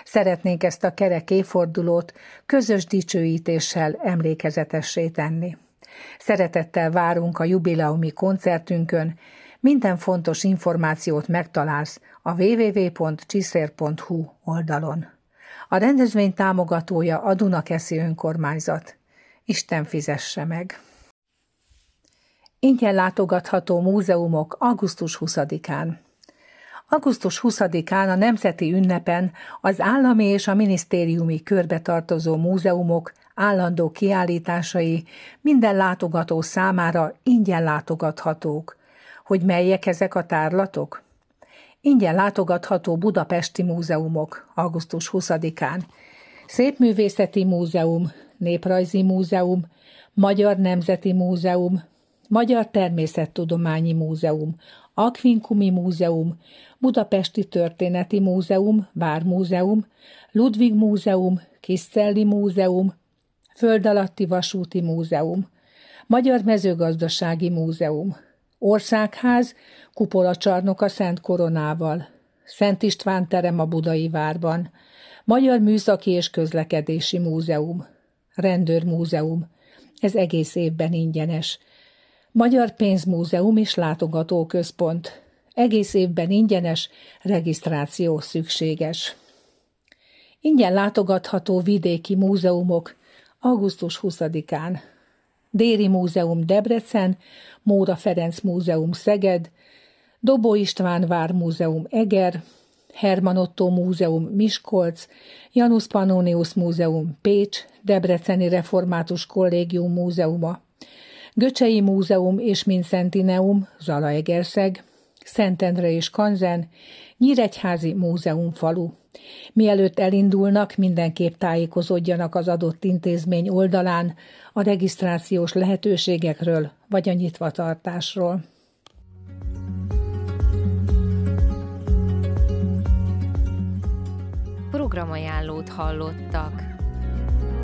Szeretnénk ezt a kerek évfordulót közös dicsőítéssel emlékezetessé tenni. Szeretettel várunk a jubileumi koncertünkön, minden fontos információt megtalálsz a www.csiszér.hu oldalon. A rendezvény támogatója a Dunakeszi önkormányzat. Isten fizesse meg! Ingyen látogatható múzeumok augusztus 20-án. Augusztus 20-án a nemzeti ünnepen az állami és a minisztériumi körbe tartozó múzeumok állandó kiállításai minden látogató számára ingyen látogathatók. Hogy melyek ezek a tárlatok? Ingyen látogatható budapesti múzeumok augusztus 20-án. Szépművészeti Múzeum, Néprajzi Múzeum, Magyar Nemzeti Múzeum, Magyar Természettudományi Múzeum, Aquincumi Múzeum, Budapesti Történeti Múzeum, Vármúzeum, Ludwig Múzeum, Kiszelli Múzeum, Földalatti Vasúti Múzeum, Magyar Mezőgazdasági Múzeum, Országház, kupolacsarnok a Szent Koronával, Szent István terem a Budai Várban, Magyar Műszaki és Közlekedési Múzeum, Rendőrmúzeum, ez egész évben ingyenes, Magyar Pénzmúzeum és Látogatóközpont, egész évben ingyenes, regisztráció szükséges. Ingyen látogatható vidéki múzeumok augusztus 20-án. Déri Múzeum Debrecen, Móra Ferenc Múzeum Szeged, Dobó István Vármúzeum Eger, Herman Ottó Múzeum Miskolc, Janus Pannonius Múzeum Pécs, Debreceni Református Kollégium Múzeuma, Göcsei Múzeum és Mincentineum Zalaegerszeg, Szentendre és Kanzen, Nyíregyházi Múzeumfalu. Mielőtt elindulnak, mindenképp tájékozódjanak az adott intézmény oldalán a regisztrációs lehetőségekről vagy a nyitvatartásról. Programajánlót hallottak.